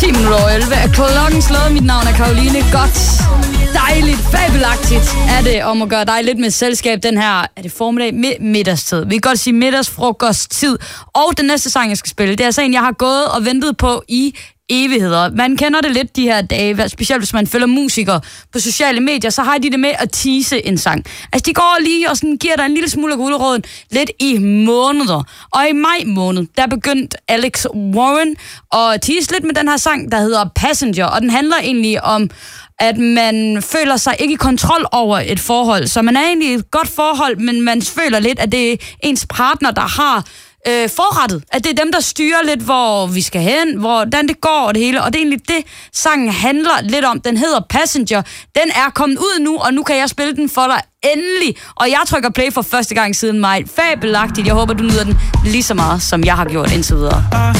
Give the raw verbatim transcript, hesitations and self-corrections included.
ti minutter over elleve er klokken slået. Mit navn er Karoline. Godt, dejligt, fabelagtigt er det om at gøre dig lidt med selskab den her, er det formiddag, med middagstid. Vi kan godt sige middagsfrokosttid. Og den næste sang, jeg skal spille, det er altså en, jeg har gået og ventet på i evigheder. Man kender det lidt de her dage, specielt hvis man følger musikere på sociale medier, så har de det med at tease en sang. Altså, de går lige og sådan giver dig en lille smule af guleroden lidt i måneder. Og i maj måned, der begyndte Alex Warren at tease lidt med den her sang, der hedder Passenger, og den handler egentlig om, at man føler sig ikke i kontrol over et forhold. Så man er egentlig i et godt forhold, men man føler lidt, at det er ens partner, der har Øh, forrettet, at det er dem, der styrer lidt, hvor vi skal hen, hvordan det går og det hele, og det er egentlig det, sangen handler lidt om. Den hedder Passenger. Den er kommet ud nu, og nu kan jeg spille den for dig endelig, og jeg trykker play for første gang siden maj. Fabelagtigt. Jeg håber, du nyder den lige så meget, som jeg har gjort indtil videre.